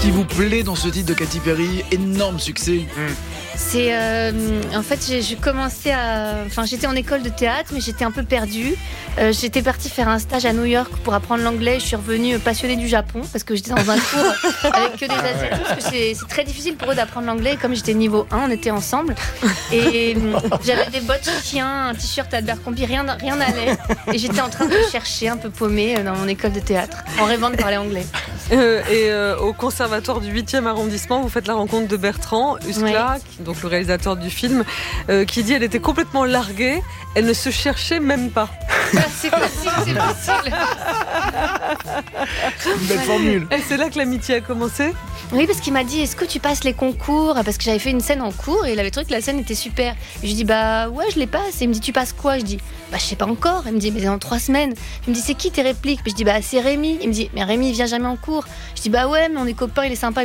qui vous plaît dans ce titre de Katy Perry? Énorme succès. C'est en fait j'ai commencé j'étais en école de théâtre mais j'étais un peu perdue. J'étais partie faire un stage à New York pour apprendre l'anglais. Je suis revenue passionnée du Japon parce que j'étais dans un cours avec que des Asiatiques parce que c'est très difficile pour eux d'apprendre l'anglais. Et comme j'étais niveau 1, on était ensemble et j'avais des bottes chiens, un t-shirt Abercrombie, rien n'allait et j'étais en train de chercher un peu paumée dans mon école de théâtre en rêvant de parler anglais. Au conservatoire du 8e arrondissement, vous faites la rencontre de Bertrand Huskla, donc le réalisateur du film, qui dit qu'elle était complètement larguée, elle ne se cherchait même pas. C'est possible. Une belle formule. Et c'est là que l'amitié a commencé. Oui, parce qu'il m'a dit, est-ce que tu passes les concours? Parce que j'avais fait une scène en cours et il avait trouvé que la scène était super. Et je dis, bah ouais, je les passe. Et il me dit, tu passes quoi? Je dis, bah je sais pas encore. Il me dit, mais dans 3 semaines. Il me dit, c'est qui tes répliques? Je dis, bah c'est Rémi. Il me dit, mais Rémi il vient jamais en cours. Je dis, bah ouais, mais on est copains, il est sympa.